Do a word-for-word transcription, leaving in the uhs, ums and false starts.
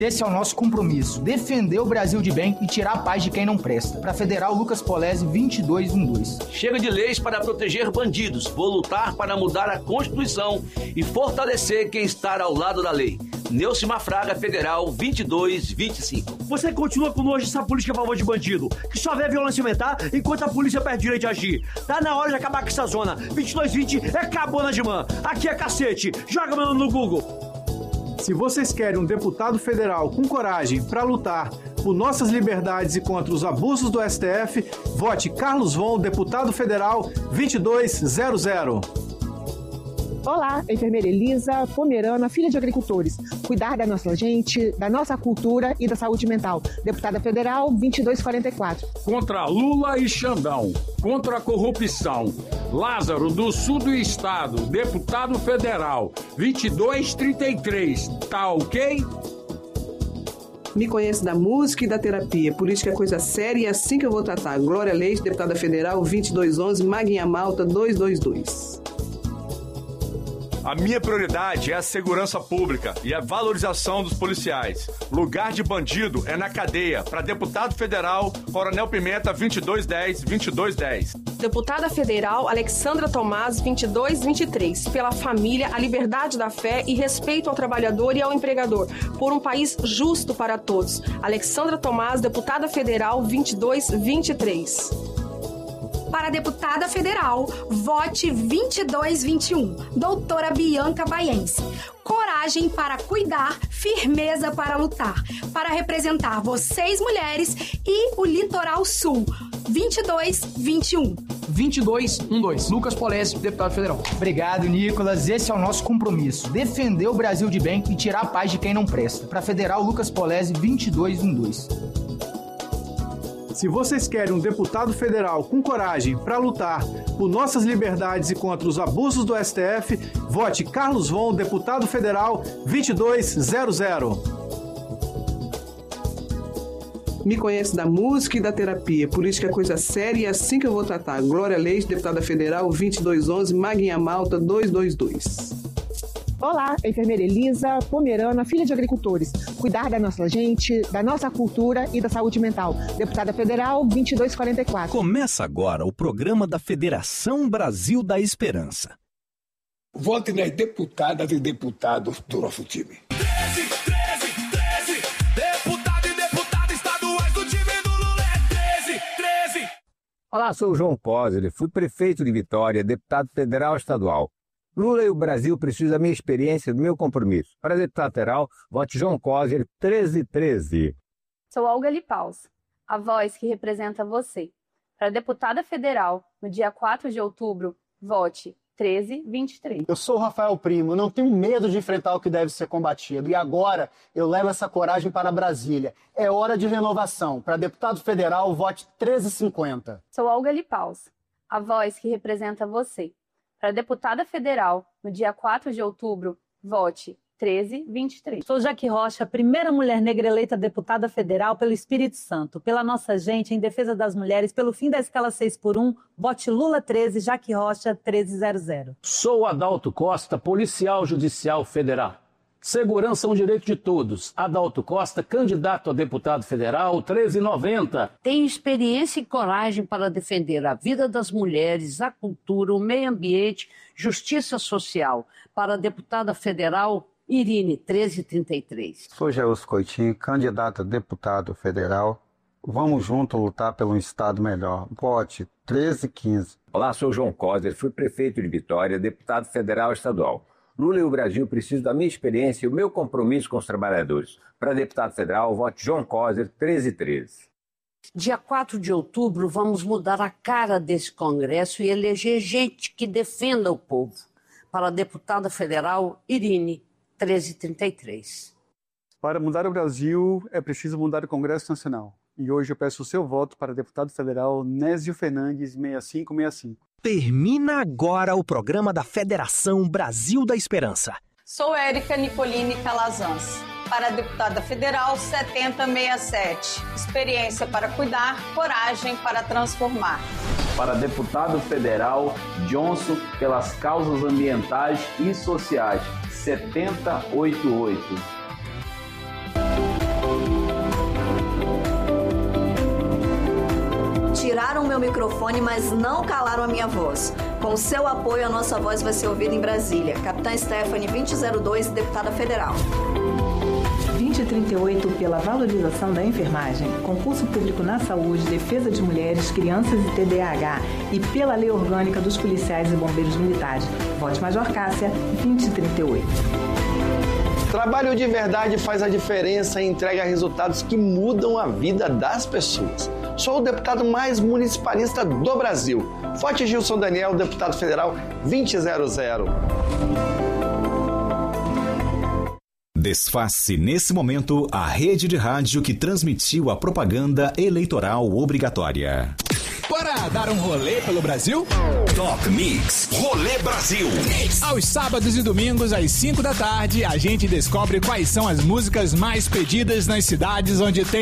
Esse é o nosso compromisso, defender o Brasil de bem e tirar a paz de quem não presta. Para Federal, Lucas Polese, vinte e dois doze. Chega de leis para proteger bandidos. Vou lutar para mudar a Constituição e fortalecer quem está ao lado da lei. Neucimar Fraga, Federal, vinte e dois vinte e cinco. Você continua com nojo dessa política a favor de bandido, que só vê a violência aumentar enquanto a polícia perde direito de agir. Tá na hora de acabar com essa zona. vinte e dois vinte é Cabona de Man. Aqui é cacete. Joga meu nome no Google. Se vocês querem um deputado federal com coragem para lutar por nossas liberdades e contra os abusos do S T F, vote Carlos Von, deputado federal, vinte e dois zero zero. Olá, enfermeira Elisa Pomerana, filha de agricultores. Cuidar da nossa gente, da nossa cultura e da saúde mental. Deputada federal, vinte e dois quarenta e quatro. Contra Lula e Xandão. Contra a corrupção. Lázaro, do sul do estado, deputado federal, vinte e dois trinta e três. Tá ok? Me conhece da música e da terapia, por isso que é coisa séria e é assim que eu vou tratar. Glória Leite, deputada federal, vinte e dois onze, Maguinha Malta, duzentos e vinte e dois. A minha prioridade é a segurança pública e a valorização dos policiais. Lugar de bandido é na cadeia. Para deputado federal, Coronel Pimenta, vinte e dois dez, vinte e dois dez. Deputada federal, Alexandra Tomás, vinte e dois vinte e três. Pela família, a liberdade da fé e respeito ao trabalhador e ao empregador. Por um país justo para todos. Alexandra Tomás, deputada federal, vinte e dois vinte e três. Para deputada federal, vote vinte e dois vinte e um, doutora Bianca Baiense. Coragem para cuidar, firmeza para lutar. Para representar vocês, mulheres, e o Litoral Sul. vinte e dois vinte e um. vinte e dois doze. Lucas Polese, deputado federal. Obrigado, Nicolas. Esse é o nosso compromisso. Defender o Brasil de bem e tirar a paz de quem não presta. Para Federal, Lucas Polese, vinte e dois doze. Se vocês querem um deputado federal com coragem para lutar por nossas liberdades e contra os abusos do S T F, vote Carlos Von, deputado federal, vinte e dois zero zero. Me conhece da música e da terapia, por isso que é coisa séria e é assim que eu vou tratar. Glória Leite, deputada federal, vinte e dois onze, Maguinha Malta, duzentos e vinte e dois. Olá, enfermeira Elisa Pomerana, filha de agricultores. Cuidar da nossa gente, da nossa cultura e da saúde mental. Deputada federal, vinte e dois quarenta e quatro. Começa agora o programa da Federação Brasil da Esperança. Vote nas deputadas e deputados do nosso time. treze, treze, treze. Deputado e deputada estaduais do time do Lula é treze, treze. Olá, sou o João Coser, fui prefeito de Vitória, deputado federal estadual. Lula e o Brasil precisam da minha experiência e do meu compromisso. Para deputado federal, vote João Coser, treze treze. Sou Olga Lipaus, a voz que representa você. Para deputada federal, no dia quatro de outubro, vote treze vinte e três. Eu sou o Rafael Primo, não tenho medo de enfrentar o que deve ser combatido. E agora eu levo essa coragem para Brasília. É hora de renovação. Para deputado federal, vote treze cinquenta. Sou Olga Lipaus, a voz que representa você. Para deputada federal, no dia quatro de outubro, vote treze vinte e três. Sou Jaque Rocha, primeira mulher negra eleita deputada federal pelo Espírito Santo. Pela nossa gente, em defesa das mulheres, pelo fim da escala seis por um, vote Lula treze, Jaque Rocha treze zero zero. Sou Adalto Costa, policial judicial federal. Segurança é um direito de todos. Adalto Costa, candidato a deputado federal, treze noventa. Tenho experiência e coragem para defender a vida das mulheres, a cultura, o meio ambiente, justiça social. Para a deputada federal, Irine, treze trinta e três. Sou Gelson Coutinho, candidato a deputado federal. Vamos juntos lutar pelo um estado melhor. Vote treze quinze. Olá, sou João Coser, fui prefeito de Vitória, deputado federal estadual. Lula e o Brasil precisam da minha experiência e o meu compromisso com os trabalhadores. Para deputado federal, vote João Coser, treze treze. Dia quatro de outubro, vamos mudar a cara desse Congresso e eleger gente que defenda o povo. Para a deputada federal, Irine, treze trinta e três. Para mudar o Brasil, é preciso mudar o Congresso Nacional. E hoje eu peço o seu voto para deputado federal Nésio Fernandes, sessenta e cinco sessenta e cinco. Termina agora o programa da Federação Brasil da Esperança. Sou Érica Nicolini Calazans. Para a deputada federal, setenta sessenta e sete. Experiência para cuidar, coragem para transformar. Para deputado federal, Johnson, pelas causas ambientais e sociais, setenta oitenta e oito. tiraram o meu microfone, mas não calaram a minha voz. Com seu apoio, a nossa voz vai ser ouvida em Brasília. Capitã Stephanie, vinte zero dois, deputada federal. vinte e trinta e oito pela valorização da enfermagem, concurso público na saúde, defesa de mulheres, crianças e T D A H e pela lei orgânica dos policiais e bombeiros militares. Vote Major Cássia, vinte e trinta e oito. Trabalho de verdade faz a diferença e entrega resultados que mudam a vida das pessoas. Sou o deputado mais municipalista do Brasil. Vote Gilson Daniel, deputado federal vinte zero zero. Desface nesse momento a rede de rádio que transmitiu a propaganda eleitoral obrigatória. Bora dar um rolê pelo Brasil? Top Mix Rolê Brasil. Aos sábados e domingos, às cinco da tarde, a gente descobre quais são as músicas mais pedidas nas cidades onde tem